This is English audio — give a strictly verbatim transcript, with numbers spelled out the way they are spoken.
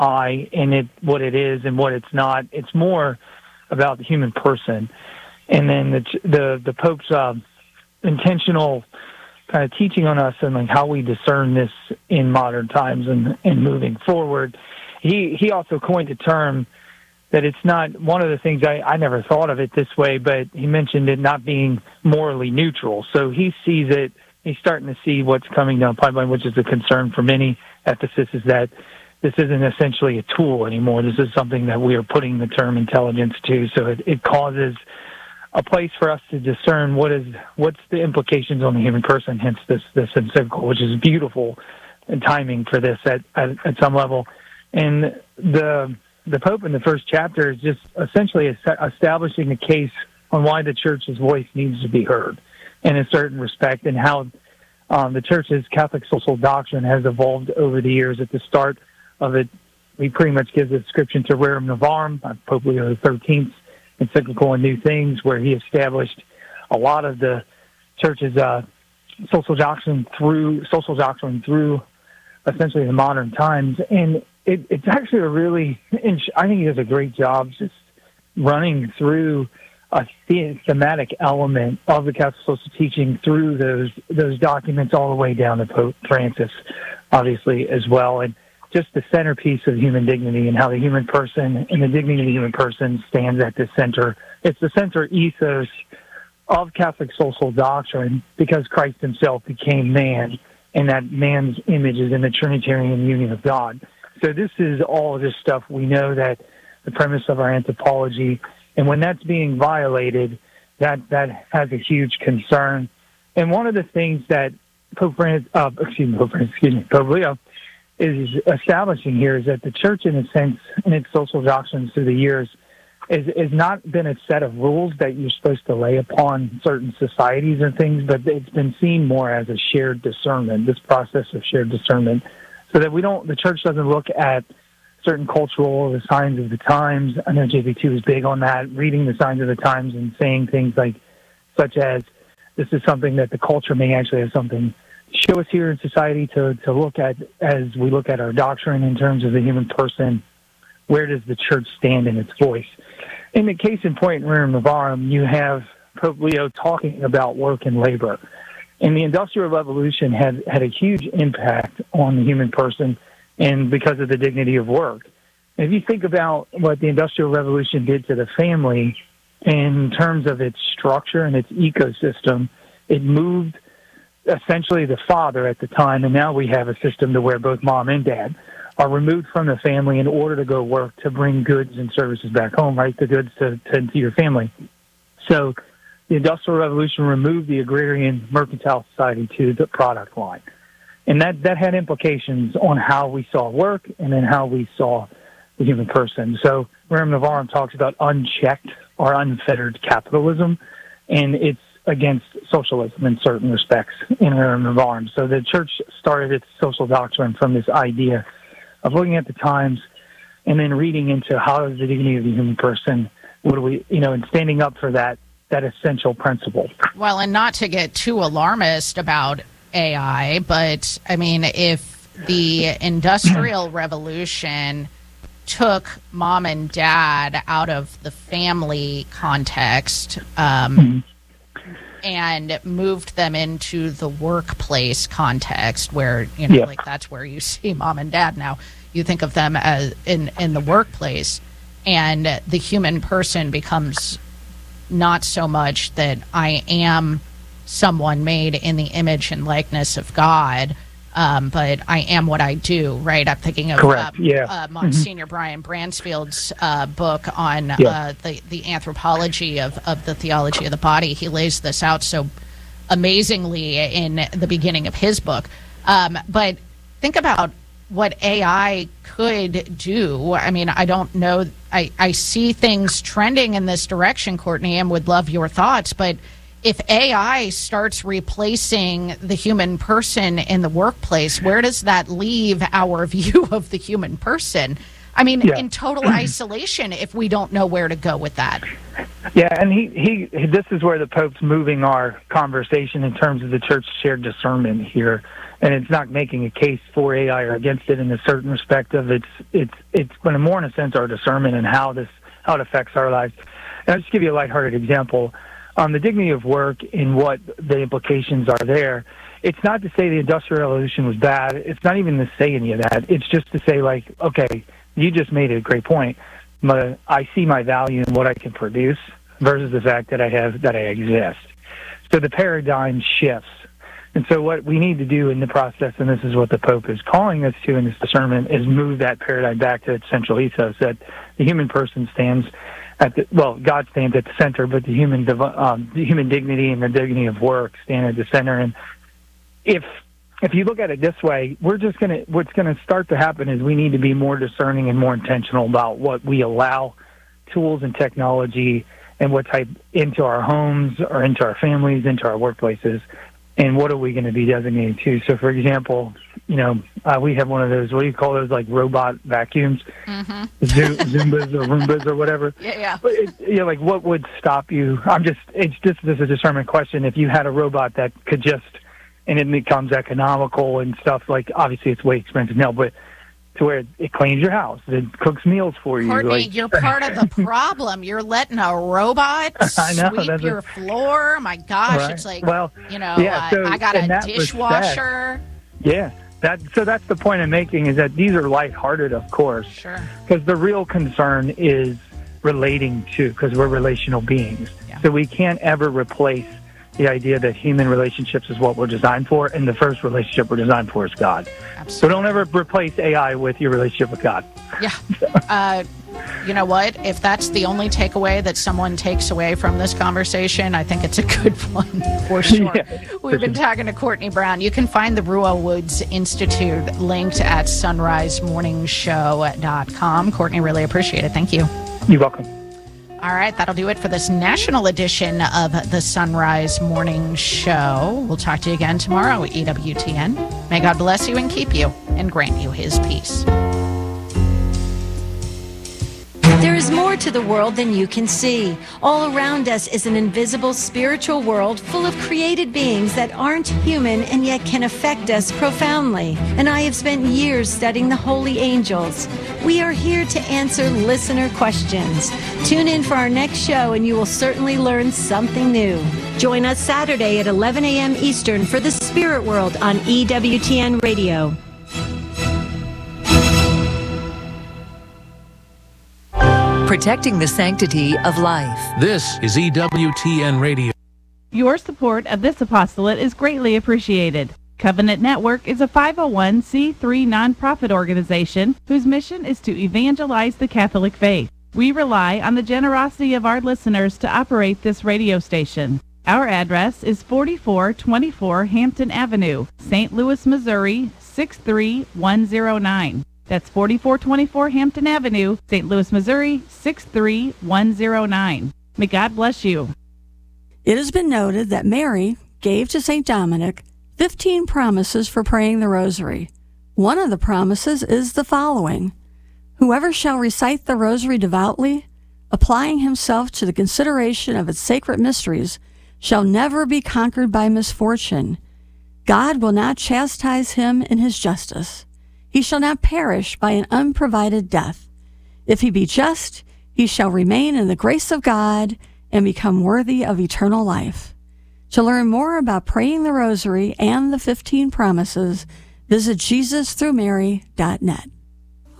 I and it what it is and what it's not. It's more about the human person. And then the the, the Pope's uh, intentional kind of teaching on us and like how we discern this in modern times and, and moving forward. He he also coined a term that it's not one of the things I, I never thought of it this way, but he mentioned it not being morally neutral. So he sees it, he's starting to see what's coming down the pipeline, which is a concern for many ethicists, is that this isn't essentially a tool anymore. This is something that we are putting the term intelligence to. So it, it causes a place for us to discern what is what's the implications on the human person, hence this, this encyclical, which is beautiful and timing for this at, at, at some level. And the the Pope in the first chapter is just essentially establishing a case on why the Church's voice needs to be heard in a certain respect, and how um, the Church's Catholic social doctrine has evolved over the years. At the start of it, he pretty much gives a description to Rerum Novarum, Pope Leo the thirteenth encyclical on New Things, where he established a lot of the Church's uh, social doctrine through social doctrine through essentially the modern times. And it, it's actually a really, I think he does a great job just running through a thematic element of the Catholic social teaching through those those documents all the way down to Pope Francis, obviously, as well. And just the centerpiece of human dignity and how the human person and the dignity of the human person stands at the center. It's the center ethos of Catholic social doctrine, because Christ himself became man, and that man's image is in the Trinitarian union of God. So this is all of this stuff. We know that the premise of our anthropology, and when that's being violated, that, that has a huge concern. And one of the things that Pope Francis, uh, excuse me, Pope Francis, excuse me, Pope Leo is establishing here is that the Church, in a sense, in its social doctrines through the years, is, is not been a set of rules that you're supposed to lay upon certain societies and things, but it's been seen more as a shared discernment, this process of shared discernment, so that we don't, the Church doesn't look at certain cultural, the signs of the times. I know J V two is big on that, reading the signs of the times and saying things like, such as, this is something that the culture may actually have something show us here in society to, to look at as we look at our doctrine in terms of the human person. Where does the Church stand in its voice? In the case in point in Rerum Novarum, you have Pope Leo talking about work and labor. And the Industrial Revolution had, had a huge impact on the human person, and because of the dignity of work. And if you think about what the Industrial Revolution did to the family in terms of its structure and its ecosystem, it moved essentially the father at the time, and now we have a system to where both mom and dad are removed from the family in order to go work to bring goods and services back home, right? The goods to, to, to your family. So the Industrial Revolution removed the agrarian mercantile society to the product line. And that, that had implications on how we saw work and then how we saw the human person. So Rerum Novarum talks about unchecked or unfettered capitalism, and it's against socialism in certain respects in Rerum Novarum. So the Church started its social doctrine from this idea of looking at the times and then reading into how is the dignity of the human person, what do we, you know, and standing up for that, that essential principle. Well, and not to get too alarmist about A I, but I mean, if the Industrial Revolution took mom and dad out of the family context, um, mm-hmm. and moved them into the workplace context where, you know, yeah. like that's where you see mom and dad now. You think of them as in, in the workplace, and the human person becomes not so much that I am someone made in the image and likeness of God, um, but I am what I do, right? I'm thinking of uh, yeah. uh, Monsignor mm-hmm. Brian Bransfield's uh, book on yeah. uh, the, the anthropology of, of the theology of the body. He lays this out so amazingly in the beginning of his book. Um, but think about what A I could do. I mean, I don't know. I, I see things trending in this direction, Courtney, and would love your thoughts. But if A I starts replacing the human person in the workplace, where does that leave our view of the human person? I mean, Yeah. in total isolation if we don't know where to go with that. Yeah, and he, he this is where the Pope's moving our conversation in terms of the church shared discernment here. And it's not making a case for A I or against it in a certain respect of it's it's it's going to more in a sense our discernment and how this how it affects our lives. And I'll just give you a lighthearted example. On the dignity of work and what the implications are there, it's not to say the Industrial Revolution was bad. It's not even to say any of that. It's just to say, like, okay, you just made a great point. But I see my value in what I can produce versus the fact that I have that I exist. So the paradigm shifts. And so what we need to do in the process, and this is what the Pope is calling us to in this discernment, is move that paradigm back to its central ethos, that the human person stands at the, well, God stands at the center, but the human um, the human dignity and the dignity of work stand at the center. And if if you look at it this way, we're just going to, what's going to start to happen is we need to be more discerning and more intentional about what we allow tools and technology and what type into our homes or into our families, into our workplaces. And what are we going to be designated to? So, for example, you know, uh, we have one of those, what do you call those, like robot vacuums? Mm-hmm. Zoom, Zumbas or Roombas or whatever. Yeah, yeah. But, it, you know, like, what would stop you? I'm just, it's just, this is a discernment question. If you had a robot that could just, and it becomes economical and stuff, like, obviously it's way expensive now, but to where it cleans your house, it cooks meals for you. Courtney, like, you're part of the problem. You're letting a robot I know, sweep that's your a, floor. My gosh, right. it's like, well, you know, yeah, so I, I got in a that dishwasher. Respect, yeah, that so that's the point I'm making, is that these are lighthearted, of course, Sure. because the real concern is relating to, because we're relational beings. Yeah. So we can't ever replace the idea that human relationships is what we're designed for, and the first relationship we're designed for is God. Absolutely. So don't ever replace A I with your relationship with God. Yeah. Uh, you know what? If that's the only takeaway that someone takes away from this conversation, I think it's a good one for sure. Yeah, We've for been sure. talking to Courtney Brown. You can find the Ruo Woods Institute linked at sunrise morning show dot com. Courtney, really appreciate it. Thank you. You're welcome. All right, that'll do it for this national edition of the Sunrise Morning Show. We'll talk to you again tomorrow, E W T N. May God bless you and keep you and grant you his peace. There is more to the world than you can see. All around us is an invisible spiritual world full of created beings that aren't human and yet can affect us profoundly. And I have spent years studying the holy angels. We are here to answer listener questions. Tune in for our next show and you will certainly learn something new. Join us Saturday at eleven a.m. Eastern for the Spirit World on E W T N Radio. Protecting the sanctity of life. This is E W T N Radio. Your support of this apostolate is greatly appreciated. Covenant Network is a five oh one c three nonprofit organization whose mission is to evangelize the Catholic faith. We rely on the generosity of our listeners to operate this radio station. Our address is forty-four twenty-four Hampton Avenue, Saint Louis, Missouri, six three one zero nine. That's forty-four twenty-four Hampton Avenue, Saint Louis, Missouri, six three one zero nine. May God bless you. It has been noted that Mary gave to Saint Dominic fifteen promises for praying the rosary. One of the promises is the following: whoever shall recite the rosary devoutly, applying himself to the consideration of its sacred mysteries, shall never be conquered by misfortune. God will not chastise him in his justice. He shall not perish by an unprovided death. If he be just, he shall remain in the grace of God and become worthy of eternal life. To learn more about praying the rosary and the fifteen promises, visit Jesus through Mary dot net.